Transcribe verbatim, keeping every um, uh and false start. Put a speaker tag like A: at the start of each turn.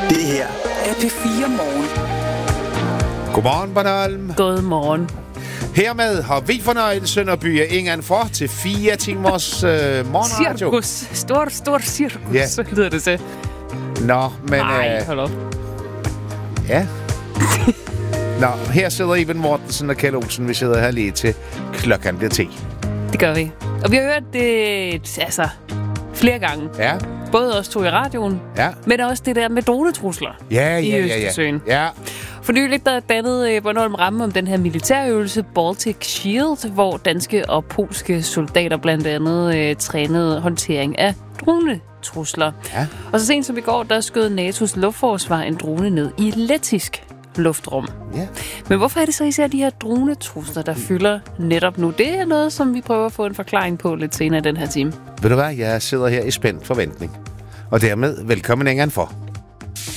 A: Det her er P fire Morgen.
B: Godmorgen, Bornholm.
C: Godmorgen.
B: Hermed har vi fornøjelsen at byde ingen for til fire timers øh, morgenradio.
C: Cirkus. Stor, stor cirkus,
B: Ja.
C: lyder det til.
B: Nå, men...
C: Nej,
B: øh,
C: hold op.
B: Ja. Nå, her sidder Iben Mortensen og Kjeld Olsen. Vi sidder her lige til klokken bliver ti.
C: Det gør vi. Og vi har hørt det altså, flere gange.
B: Ja,
C: Både os to i radioen,
B: ja.
C: men også det der med dronetrusler
B: Ja,
C: i
B: ja, ja,
C: Østersøen.
B: ja. Ja,
C: For nylig der dannede øh, Bornholm ramme om den her militærøvelse Baltic Shield, hvor danske og polske soldater blandt andet øh, trænede håndtering af dronetrusler.
B: ja.
C: Og så sent som i går, der skød N A T O's luftforsvar en drone ned i lettisk luftrum.
B: ja.
C: Men hvorfor er det så især de her dronetrusler, der fylder netop nu? Det er noget, som vi prøver at få en forklaring på lidt senere i den her time.
B: Ved du hvad, jeg sidder her i spændt forventning. Og dermed velkommen ingen for.